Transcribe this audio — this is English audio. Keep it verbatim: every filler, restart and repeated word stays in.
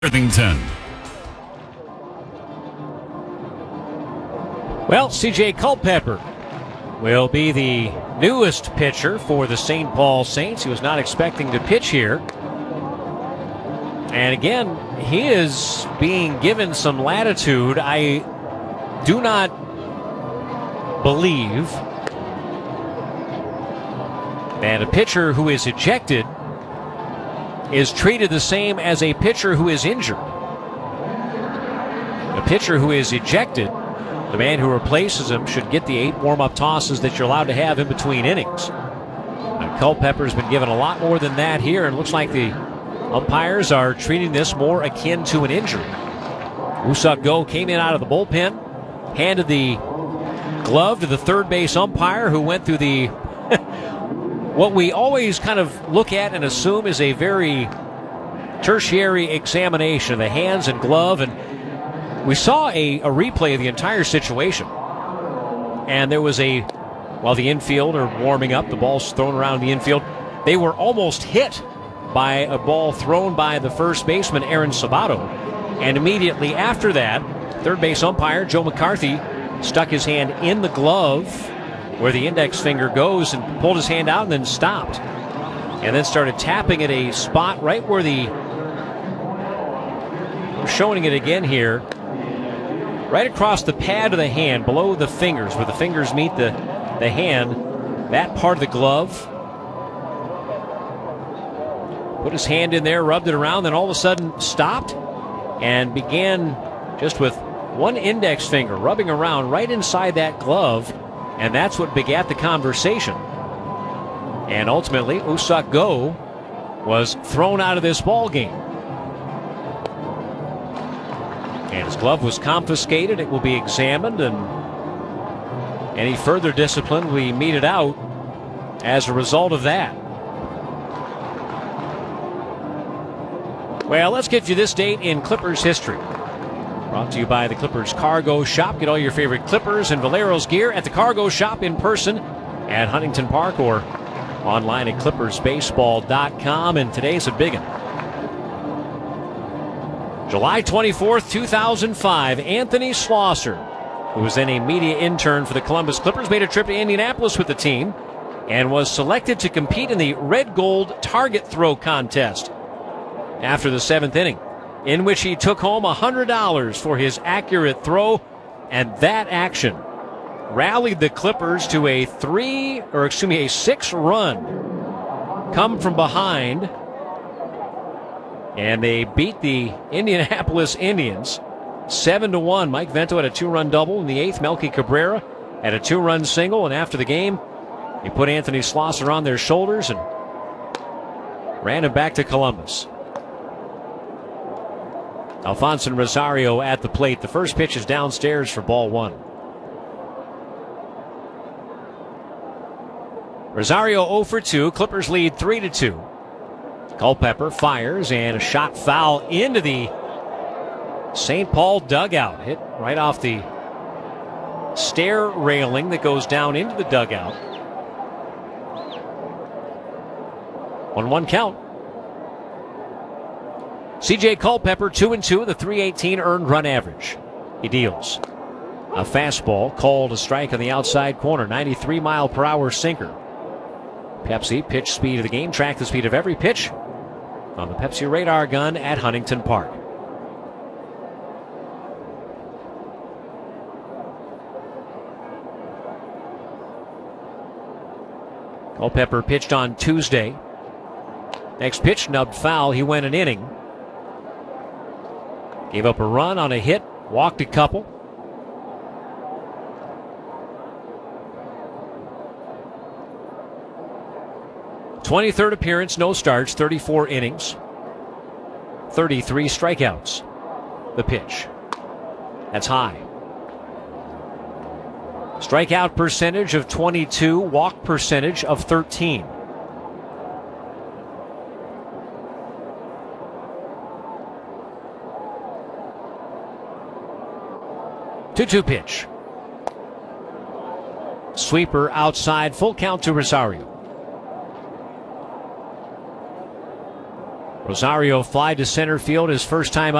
Worthington. Well, C J Culpepper will be the newest pitcher for the Saint Paul Saints. He was not expecting to pitch here. And again, he is being given some latitude. I do not believe that a pitcher who is ejected is treated the same as a pitcher who is injured. A pitcher who is ejected, the man who replaces him, should get the eight warm-up tosses that you're allowed to have in between innings. Now, Culpepper's been given a lot more than that here, and looks like the umpires are treating this more akin to an injury. Woo-Suk Go came in out of the bullpen, handed the glove to the third base umpire, who went through the what we always kind of look at and assume is a very tertiary examination of the hands and glove. And we saw a, a replay of the entire situation. And there was a, while the infield are warming up, the ball's thrown around the infield, they were almost hit by a ball thrown by the first baseman, Aaron Sabato. And immediately after that, third base umpire Joe McCarthy stuck his hand in the glove where the index finger goes and pulled his hand out and then stopped. And then started tapping at a spot right where the, we're showing it again here, right across the pad of the hand, below the fingers, where the fingers meet the, the hand, that part of the glove. Put his hand in there, rubbed it around, then all of a sudden stopped and began just with one index finger rubbing around right inside that glove. And that's what begat the conversation. And ultimately, Woo-Suk Go was thrown out of this ball game. And his glove was confiscated. It will be examined, and any further discipline will be meted out as a result of that. Well, let's get you this date in Clippers history. Brought to you by the Clippers Cargo Shop. Get all your favorite Clippers and Valero's gear at the Cargo Shop in person at Huntington Park or online at clippers baseball dot com. And today's a big one. July twenty-fourth, two thousand five, Anthony Schlosser, who was then a media intern for the Columbus Clippers, made a trip to Indianapolis with the team and was selected to compete in the Red Gold Target Throw Contest after the seventh inning, in which he took home one hundred dollars for his accurate throw. And that action rallied the Clippers to a three, or excuse me, a six-run come from behind. And they beat the Indianapolis Indians seven to one. Mike Vento had a two-run double in the eighth. Melky Cabrera had a two-run single. And after the game, they put Anthony Schlosser on their shoulders and ran him back to Columbus. Alfonso Rosario at the plate. The first pitch is downstairs for ball one. Rosario oh for two. Clippers lead three to two. Culpepper fires, and a shot foul into the Saint Paul dugout. Hit right off the stair railing that goes down into the dugout. one one count. C J Culpepper, two and two, the three eighteen earned run average. He deals a fastball called a strike on the outside corner, ninety-three mile per hour sinker. Pepsi pitch speed of the game, track the speed of every pitch on the Pepsi radar gun at Huntington Park. Culpepper pitched on Tuesday. Next pitch, nubbed foul. He went an inning. Gave up a run on a hit, walked a couple. twenty-third appearance, no starts, thirty-four innings, thirty-three strikeouts. The pitch. That's high. Strikeout percentage of twenty-two, walk percentage of thirteen. two two pitch. Sweeper outside, full count to Rosario. Rosario fly to center field his first time